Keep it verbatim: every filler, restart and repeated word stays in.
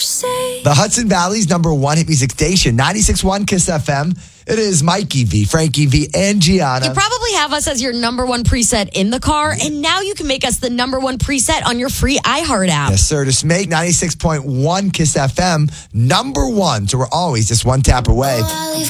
say. The Hudson Valley's number one hit music station, ninety-six point one Kiss F M. It is Mikey V, Frankie V, and Gianna. You probably have us as your number one preset in the car, and now you can make us the number one preset on your free iHeart app. Yes, sir. Just make ninety-six point one Kiss F M number one. So we're always just one tap away. Oh,